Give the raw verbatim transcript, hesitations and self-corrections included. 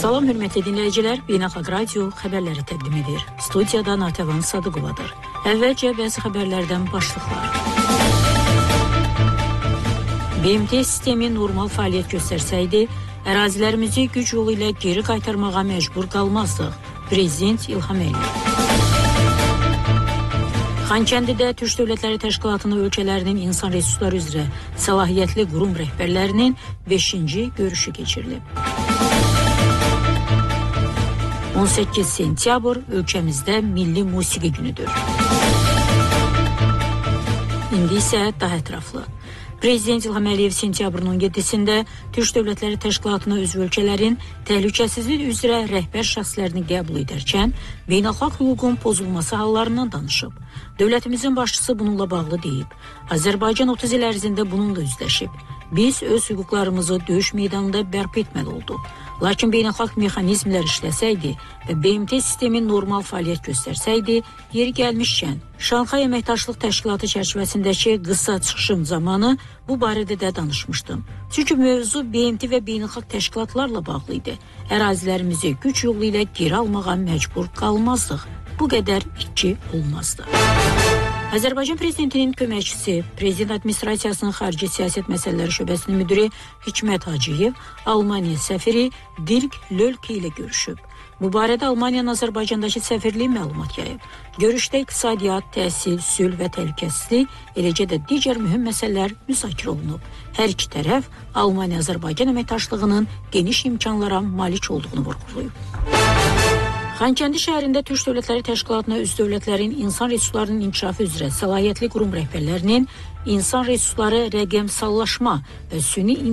Salam hörmətli dinləyicilər, Beynəlxalq Radio xəbərləri təqdim edir. Studiyada Natəvan Sadıqovadır. Əvvəlcə bəzi xəbərlərdən başlıqlar. B M T sistemi normal fəaliyyət göstərsəydi, ərazilərimizi güc yolu ilə geri qaytarmağa məcbur qalmazdıq. Prezident İlham Əliyev. Xankəndidə Türk Dövlətləri Təşkilatının ölkələrinin insan resursları üzrə səlahiyyətli qurum rəhbərlərinin beşinci görüşü keçirilib. on səkkiz sentyabr ölkəmizdə Milli Musiqi Günüdür. İndi isə daha ətraflı. Prezident İlham Əliyev sentyabrın on yeddisində Türk Dövlətləri Təşkilatına üzv ölkələrin təhlükəsizlik üzrə rəhbər şəxslərini qəbul edərkən beynəlxalq hüququn pozulması hallarından danışıb. Dövlətimizin başçısı bununla bağlı deyib. Azərbaycan otuz il ərzində bununla üzləşib. Biz öz hüquqlarımızı döyüş meydanında bərpa etməli olduq. Lakin beynəlxalq mexanizmlər işləsəydi və B M T sistemi normal fəaliyyət göstərsəydi, yeri gəlmişkən, Şanxay Əməkdaşlıq Təşkilatı çərçivəsindəki qısa çıxışım zamanı bu barədə də danışmışdım. Çünki mövzu B M T və beynəlxalq təşkilatlarla bağlı idi. Ərazilərimizi güc yolu ilə geri almağa məcbur qalmazdıq. Bu qədər itki olmazdı. Azərbaycan Prezidentinin köməkçisi, Prezident Administrasiyasının Xarici Siyasət Məsələləri Şöbəsinin müdiri Hikmət Hacıyev, Almaniya səfiri Dirk Lölke ilə görüşüb. Bu barədə Almaniyanın Azərbaycandakı səfirliyi məlumat yayıb. Görüşdə iqtisadiyyat, təhsil, sülh və təhlükəsizlik, eləcə də digər mühüm məsələlər müzakirə olunub. Hər iki tərəf Almaniya-Azərbaycan əməkdaşlığının geniş imkanlara malik olduğunu vurğulayıb. Xankəndi şəhərində Türk Dövlətləri Təşkilatına üzv dövlətlərin insan resurslarının inkişafı üzrə səlahiyyətli qurum rəhbərlərinin insan resursları rəqəmsallaşma və süni